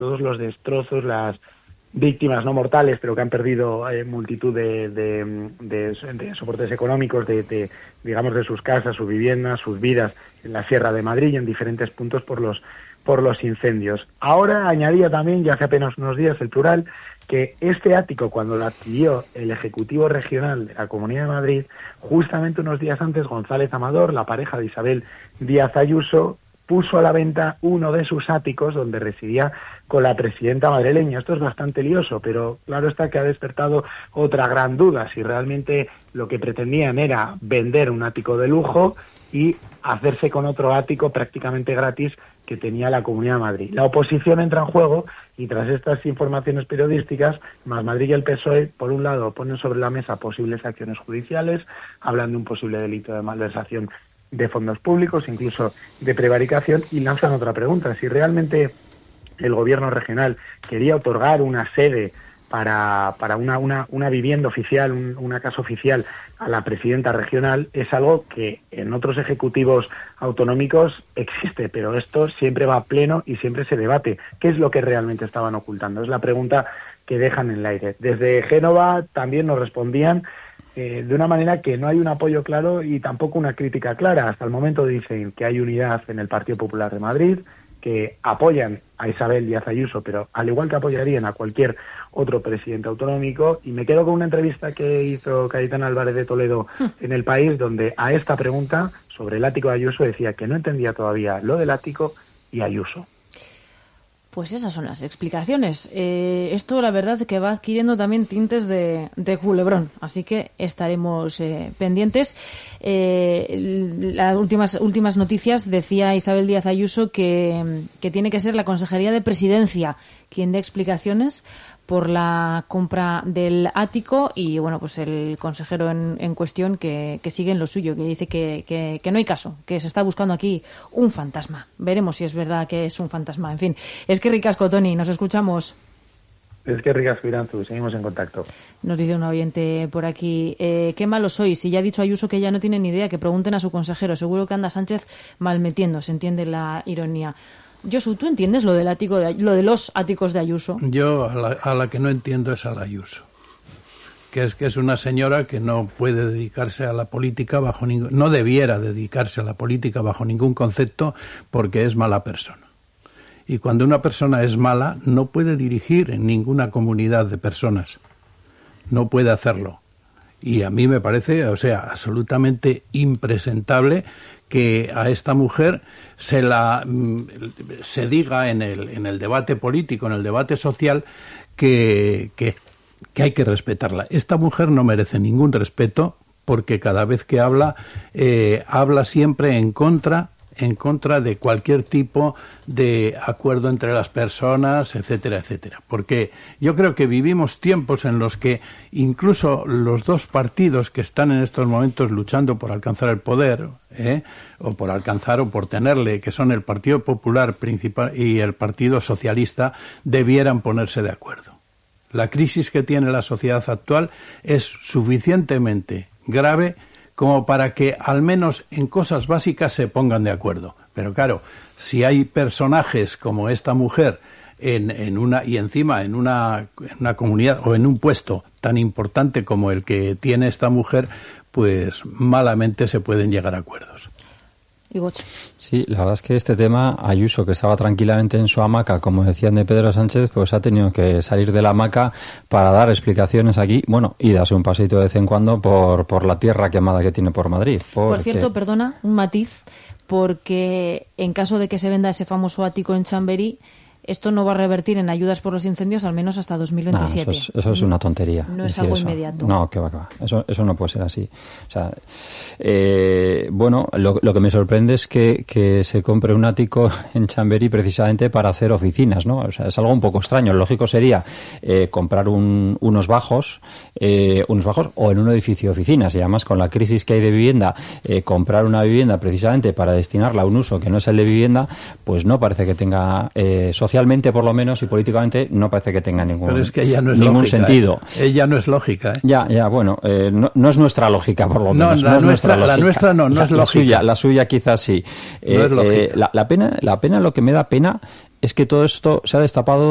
todos los destrozos, las víctimas no mortales, pero que han perdido multitud de soportes económicos, digamos, de sus casas, sus viviendas, sus vidas en la Sierra de Madrid y en diferentes puntos por los incendios. Ahora añadía también, ya hace apenas unos días, el plural, que este ático, cuando lo adquirió el Ejecutivo Regional de la Comunidad de Madrid, justamente unos días antes, González Amador, la pareja de Isabel Díaz Ayuso, puso a la venta uno de sus áticos donde residía con la presidenta madrileña. Esto es bastante lioso, pero claro está que ha despertado otra gran duda, si realmente lo que pretendían era vender un ático de lujo y hacerse con otro ático prácticamente gratis que tenía la Comunidad de Madrid. La oposición entra en juego y tras estas informaciones periodísticas, Más Madrid y el PSOE, por un lado, ponen sobre la mesa posibles acciones judiciales, hablan de un posible delito de malversación de fondos públicos, incluso de prevaricación, y lanzan otra pregunta: si realmente el gobierno regional quería otorgar una sede para una vivienda oficial, una casa oficial a la presidenta regional, es algo que en otros ejecutivos autonómicos existe, pero esto siempre va a pleno y siempre se debate. ¿Qué es lo que realmente estaban ocultando? Es la pregunta que dejan en el aire. Desde Génova también nos respondían de una manera que no hay un apoyo claro y tampoco una crítica clara. Hasta el momento dicen que hay unidad en el Partido Popular de Madrid, que apoyan a Isabel Díaz Ayuso, pero al igual que apoyarían a cualquier otro presidente autonómico. Y me quedo con una entrevista que hizo Cayetana Álvarez de Toledo en El País, donde a esta pregunta sobre el ático de Ayuso decía que no entendía todavía lo del ático y Ayuso. Pues esas son las explicaciones. Esto, la verdad, que va adquiriendo también tintes de culebrón, así que estaremos pendientes. Las últimas noticias, decía Isabel Díaz Ayuso que tiene que ser la Consejería de Presidencia quien dé explicaciones por la compra del ático y, bueno, pues el consejero en cuestión que sigue en lo suyo, que dice que no hay caso, que se está buscando aquí un fantasma. Veremos si es verdad que es un fantasma. En fin, es que ricasco, Toni, nos escuchamos. Es que ricasco, Iranzu, seguimos en contacto. Nos dice un oyente por aquí, qué malo sois, si ya ha dicho Ayuso que ella no tiene ni idea, que pregunten a su consejero, seguro que anda Sánchez mal metiendo, se entiende la ironía. Josu, ¿tú entiendes lo del ático lo de los áticos de Ayuso? Yo a la que no entiendo es a la Ayuso, que es una señora que no puede dedicarse a la política no debiera dedicarse a la política bajo ningún concepto porque es mala persona. Y cuando una persona es mala no puede dirigir en ninguna comunidad de personas, no puede hacerlo. Y a mí me parece, absolutamente impresentable que a esta mujer se diga en el debate político, en el debate social, que hay que respetarla. Esta mujer no merece ningún respeto porque cada vez que habla siempre en contra de cualquier tipo de acuerdo entre las personas, etcétera, etcétera. Porque yo creo que vivimos tiempos en los que incluso los dos partidos que están en estos momentos luchando por alcanzar el poder, o por tenerle, que son el Partido Popular principal y el Partido Socialista, debieran ponerse de acuerdo. La crisis que tiene la sociedad actual es suficientemente grave como para que al menos en cosas básicas se pongan de acuerdo. Pero claro, si hay personajes como esta mujer en una comunidad o en un puesto tan importante como el que tiene esta mujer, pues malamente se pueden llegar a acuerdos. Sí, la verdad es que este tema, Ayuso, que estaba tranquilamente en su hamaca, como decían de Pedro Sánchez, pues ha tenido que salir de la hamaca para dar explicaciones aquí, bueno, y darse un paseito de vez en cuando por la tierra quemada que tiene por Madrid. Por cierto, perdona, un matiz, porque en caso de que se venda ese famoso ático en Chamberí, esto no va a revertir en ayudas por los incendios al menos hasta 2027. No, eso es una tontería. No es algo inmediato. No, que va. Eso no puede ser así. O sea, bueno, lo que me sorprende es que se compre un ático en Chamberí precisamente para hacer oficinas, ¿no? O sea, es algo un poco extraño. Lo lógico sería comprar unos bajos o en un edificio de oficinas. Y además, con la crisis que hay de vivienda, comprar una vivienda precisamente para destinarla a un uso que no es el de vivienda, pues no parece que tenga socialmente, por lo menos, y políticamente, no parece que tenga ningún sentido. Ella no es lógica. Ya, bueno, no es nuestra lógica, por lo menos. La nuestra no es lógica. La suya quizás sí. No es lógica. La pena, lo que me da pena es que todo esto se ha destapado